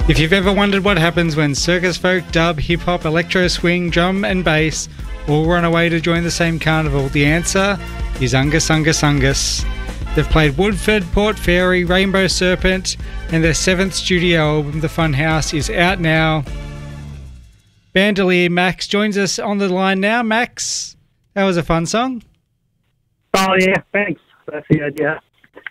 If you've ever wondered what happens when circus folk, dub, hip-hop, electro, swing, drum and bass all run away to join the same carnival, the answer is Ungus Ungus Ungus. They've played Woodford, Port Fairy, Rainbow Serpent, and their 7th studio album, The Funhouse, is out now. Bandolier Max joins us on the line now. Max, that was a fun song. Oh, yeah, thanks. That's the idea.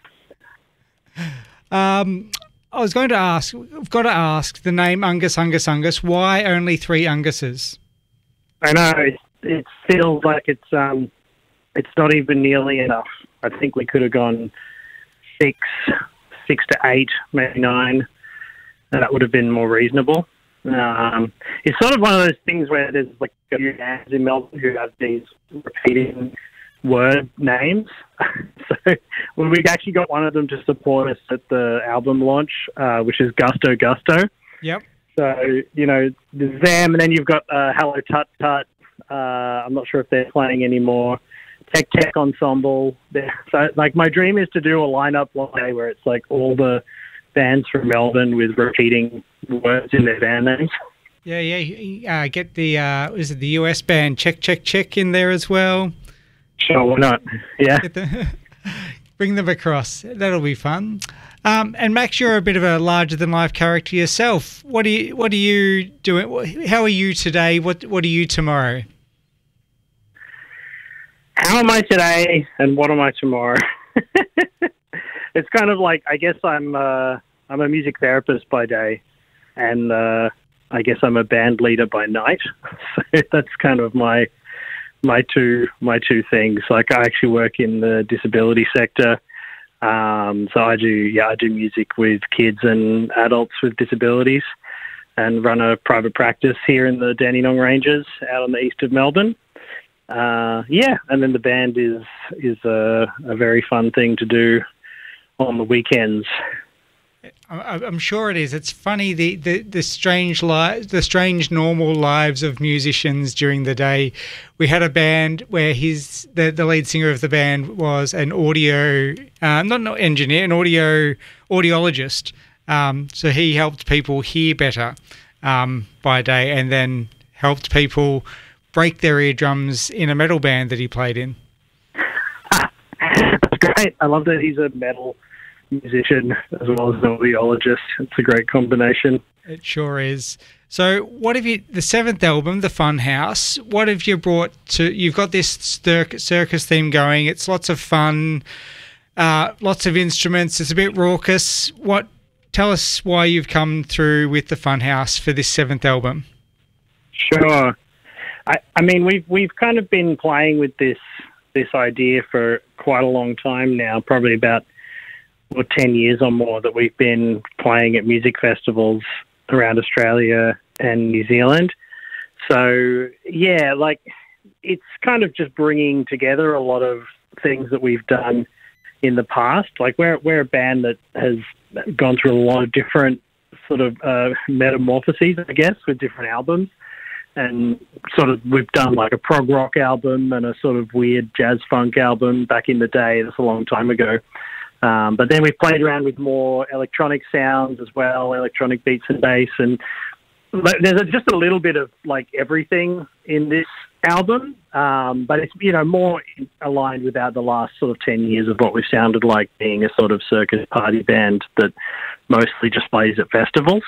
I was going to ask, I've got to ask, the name Ungus Ungus Ungus, why only 3 Unguses? I know, it feels like it's not even nearly enough. I think we could have gone 6 to 8, maybe 9, and that would have been more reasonable. It's sort of one of those things where there's like a few bands in Melbourne who have these repeating word names. So when we actually got one of them to support us at the album launch, which is Gusto Gusto. Yep. So, you know, there's them, and then you've got Hello Tut Tut. I'm not sure if they're playing anymore. Tech Tech Ensemble. So, like, my dream is to do a lineup one day where it's like all the bands from Melbourne with repeating words in their band names. Yeah. Get the is it the US band Check Check Check in there as well? Sure, why not? Yeah. Bring them across. That'll be fun. And Max, you're a bit of a larger-than-life character yourself. What are you doing? How are you today? What are you tomorrow? How am I today, and what am I tomorrow? It's kind of like, I guess I'm a music therapist by day, and I guess I'm a band leader by night. So that's kind of my two things. Like, I actually work in the disability sector, so I do music with kids and adults with disabilities, and run a private practice here in the Dandenong Ranges out on the east of Melbourne. And then the band is a very fun thing to do on the weekends. I'm sure it is. It's funny the strange normal lives of musicians during the day. We had a band where the lead singer of the band was an audio not engineer, an audiologist. So he helped people hear better by day, and then helped people break their eardrums in a metal band that he played in. That's great. I love that he's a metal musician as well as an audiologist. It's a great combination. It sure is. So what have you, the 7th album, The Funhouse, what have you brought to, you've got this circus theme going, it's lots of fun, lots of instruments, it's a bit raucous. Tell us why you've come through with The Funhouse for this 7th album. Sure. I mean, we've kind of been playing with this idea for quite a long time now, probably about 10 years or more, that we've been playing at music festivals around Australia and New Zealand. So, yeah, like, it's kind of just bringing together a lot of things that we've done in the past. Like, we're a band that has gone through a lot of different sort of metamorphoses, I guess, with different albums. And sort of, we've done like a prog rock album and a sort of weird jazz funk album back in the day. That's a long time ago. But then we've played around with more electronic sounds as well, electronic beats and bass. And there's just a little bit of like everything in this album. But it's, you know, more aligned with the last sort of 10 years of what we've sounded like, being a sort of circus party band that mostly just plays at festivals.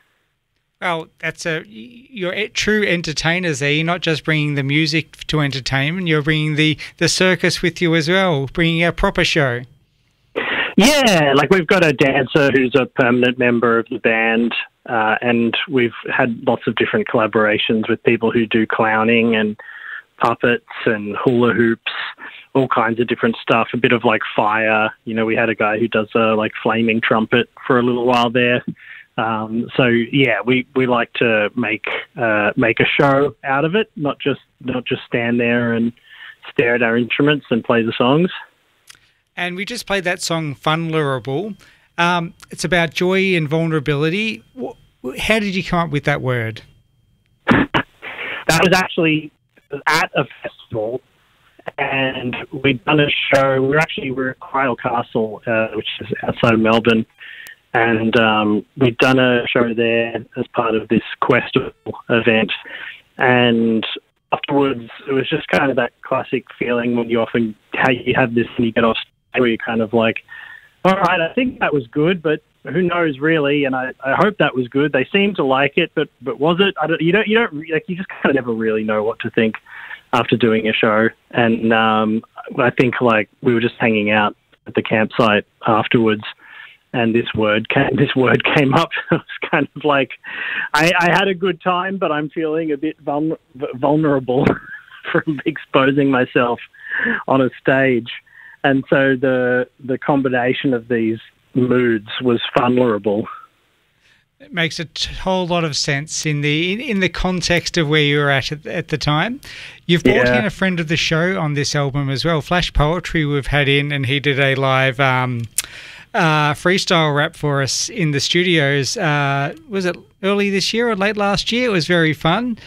Well, you're true entertainers there. You're not just bringing the music to entertainment, you're bringing the circus with you as well, bringing a proper show. Yeah, like, we've got a dancer who's a permanent member of the band, and we've had lots of different collaborations with people who do clowning and puppets and hula hoops, all kinds of different stuff, a bit of like fire. You know, we had a guy who does a like flaming trumpet for a little while there. So yeah, we like to make a show out of it, not just stand there and stare at our instruments and play the songs. And we just played that song Funlurable. It's about joy and vulnerability. How did you come up with that word? That was actually at a festival, and we'd done a show. We were at Kyle Castle, which is outside of Melbourne. and we'd done a show there as part of this Questival event, and afterwards it was just kind of that classic feeling when you have this and you get off stage where you're kind of like, all right, I think that was good, but who knows really? And I hope that was good. They seemed to like it, but was it? You just kind of never really know what to think after doing a show. And I think like we were just hanging out at the campsite afterwards, and this word came up. It was kind of like I had a good time, but I'm feeling a bit vulnerable from exposing myself on a stage. And so the combination of these moods was vulnerable. It makes a whole lot of sense in the context of where you were at the time. You've brought in a friend of the show on this album as well, Flash Poetry. We've had in, and he did a live freestyle rap for us in the studios. Was it early this year or late last year? It was very fun.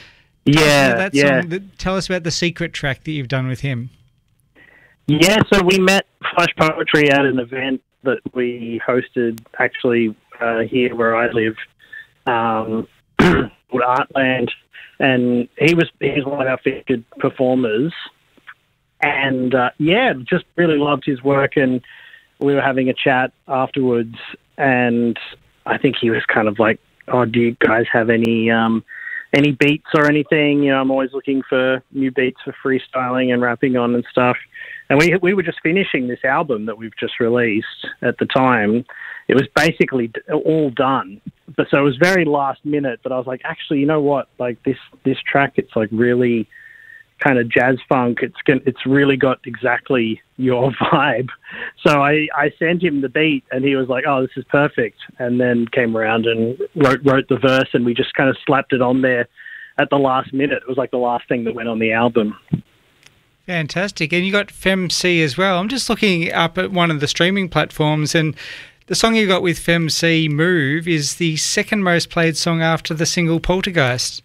Tell us about the secret track that you've done with him. Yeah, so we met Flash Poetry at an event that we hosted actually here where I live, called Artland, and he's one of our featured performers, and just really loved his work, and we were having a chat afterwards, and I think he was kind of like, oh, do you guys have any beats or anything? You know, I'm always looking for new beats for freestyling and rapping on and stuff. And we were just finishing this album that we've just released at the time. It was basically all done. But so it was very last minute, but I was like, actually, you know what? Like this track, it's like really kind of jazz funk. It's really got exactly your vibe. So I sent him the beat, and he was like, oh, this is perfect. And then came around and wrote the verse, and we just kind of slapped it on there at the last minute. It was like the last thing that went on the album. Fantastic. And you got FemC as well. I'm just looking up at one of the streaming platforms, and the song you got with FemC, Move, is the second most played song after the single Poltergeist.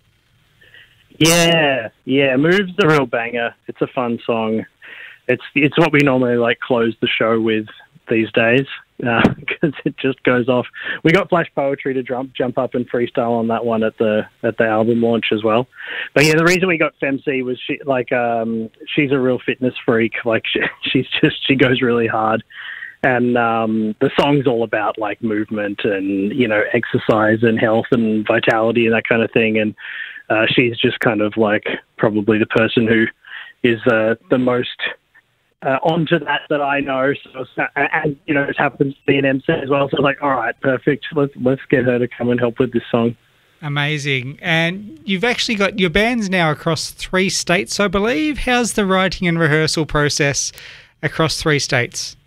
Yeah, Move's a real banger. It's a fun song. It's what we normally like close the show with these days, because it just goes off. We got Flash Poetry to jump up and freestyle on that one at the album launch as well. But yeah, the reason we got FemC was she's a real fitness freak. Like she goes really hard, and the song's all about like movement and, you know, exercise and health and vitality and that kind of thing. And she's just kind of like probably the person who is the most onto that I know. So, and you know, it happens to be an MC as well. So I was like, all right, perfect. Let's get her to come and help with this song. Amazing. And you've actually got your bands now across 3 states, I believe. How's the writing and rehearsal process across 3 states?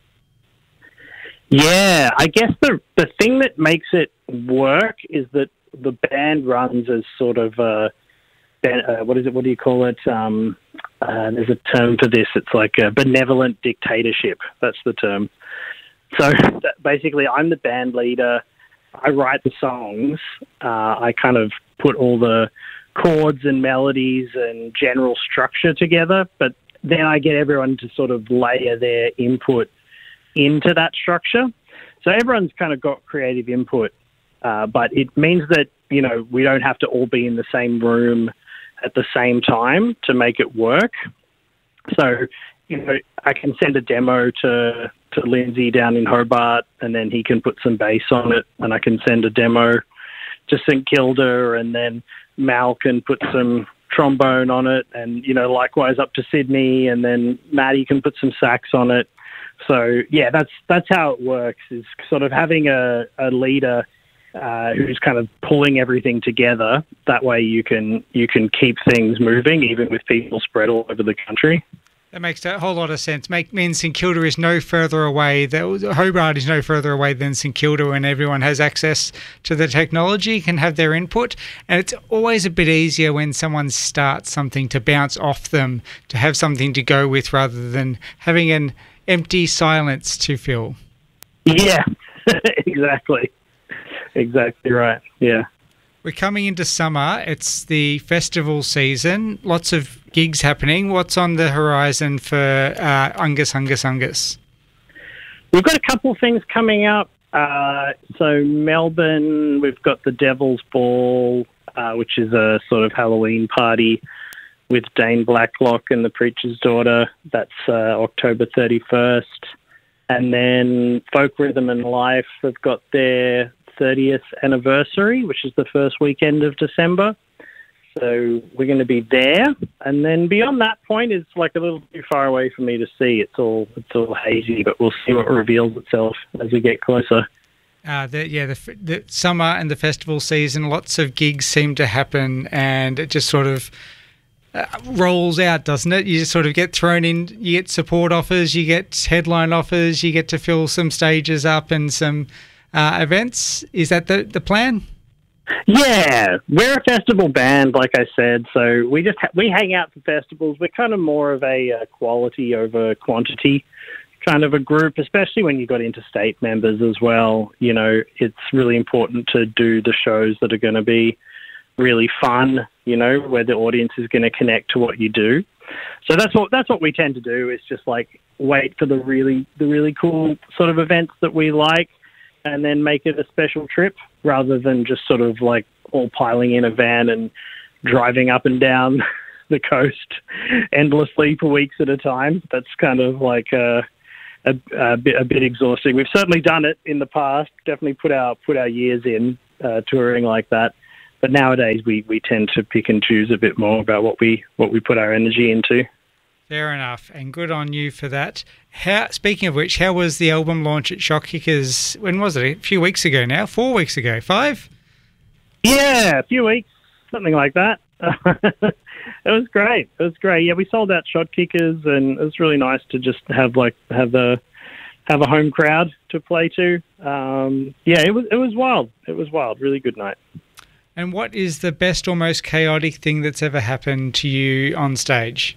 Yeah, I guess the thing that makes it work is that the band runs as sort of what do you call it? There's a term for this. It's like a benevolent dictatorship. That's the term. So basically, I'm the band leader. I write the songs. I kind of put all the chords and melodies and general structure together, but then I get everyone to sort of layer their input into that structure. So everyone's kind of got creative input, but it means that, you know, we don't have to all be in the same room at the same time to make it work. So, you know, I can send a demo to Lindsay down in Hobart, and then he can put some bass on it, and I can send a demo to St Kilda, and then Mal can put some trombone on it, and, you know, likewise up to Sydney, and then Maddie can put some sax on it. So yeah, that's how it works, is sort of having a leader who's kind of pulling everything together. That way you can keep things moving even with people spread all over the country. That makes a whole lot of sense. Means St Kilda is no further away. Hobart is no further away than St Kilda, and everyone has access to the technology, can have their input. And it's always a bit easier when someone starts something to bounce off them, to have something to go with rather than having an empty silence to fill. Yeah, exactly. Exactly right. Yeah. We're coming into summer. It's the festival season. Lots of gigs happening. What's on the horizon for Ungus? We've got a couple of things coming up. So Melbourne, we've got the Devil's Ball, which is a sort of Halloween party with Dane Blacklock and the Preacher's Daughter. That's October 31st. And then Folk Rhythm and Life have got their 30th anniversary, which is the first weekend of December. So we're going to be there. And then beyond that point is like a little too far away for me to see. It's all hazy, but we'll see what reveals itself as we get closer. The summer and the festival season, lots of gigs seem to happen, and it just sort of rolls out, doesn't it? You just sort of get thrown in, you get support offers, you get headline offers, you get to fill some stages up and some events. Is that the plan? Yeah, we're a festival band, like I said, so we hang out for festivals. We're kind of more of a quality over quantity kind of a group, especially when you've got interstate members as well. You know, it's really important to do the shows that are going to be really fun, you know, where the audience is going to connect to what you do. So that's what we tend to do, is just like wait for the really cool sort of events that we like, and then make it a special trip rather than just sort of like all piling in a van and driving up and down the coast endlessly for weeks at a time. That's kind of like a bit exhausting. We've certainly done it in the past, definitely put our years in touring like that. But nowadays we tend to pick and choose a bit more about what we put our energy into. Fair enough, and good on you for that. Speaking of which, how was the album launch at Shot Kickers? When was it? A few weeks ago now? 4 weeks ago? 5? Yeah, a few weeks, something like that. It was great. Yeah, we sold out Shot Kickers, and it was really nice to just have a home crowd to play to. It was wild. It was wild. Really good night. And what is the best or most chaotic thing that's ever happened to you on stage?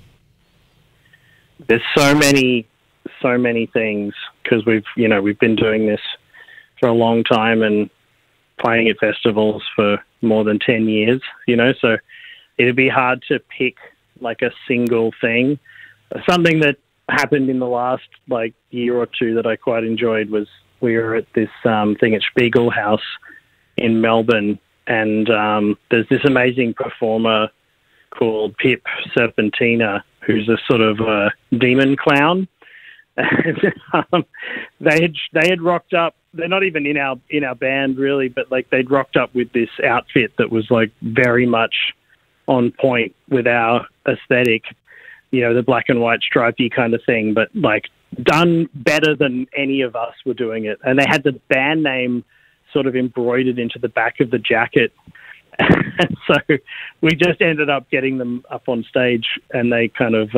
There's so many things, because we've been doing this for a long time and playing at festivals for more than 10 years, you know, so it'd be hard to pick like a single thing. Something that happened in the last like year or two that I quite enjoyed was we were at this thing at Spiegel House in Melbourne, and there's this amazing performer called Pip Serpentina, who's a sort of demon clown. And, they had rocked up. They're not even in our band really, but like they'd rocked up with this outfit that was like very much on point with our aesthetic. You know, the black and white stripy kind of thing, but like done better than any of us were doing it. And they had the band name sort of embroidered into the back of the jacket. And so we just ended up getting them up on stage, and they kind of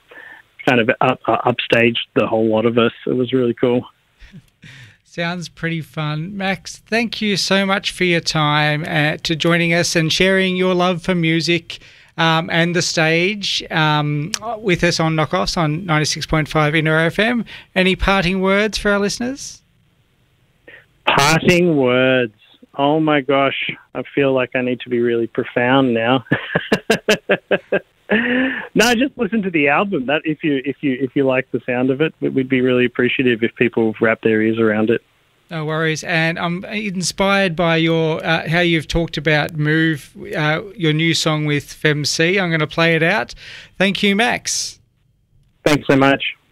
upstaged the whole lot of us. It was really cool. Sounds pretty fun. Max, thank you so much for your time to joining us and sharing your love for music and the stage with us on Knockoffs on 96.5 Inner FM. Any parting words for our listeners? Parting words. Oh my gosh, I feel like I need to be really profound now. No, just listen to the album. That if you like the sound of it, we'd be really appreciative if people wrap their ears around it. No worries, and I'm inspired by your how you've talked about Move, your new song with FemC. I'm going to play it out. Thank you, Max. Thanks so much.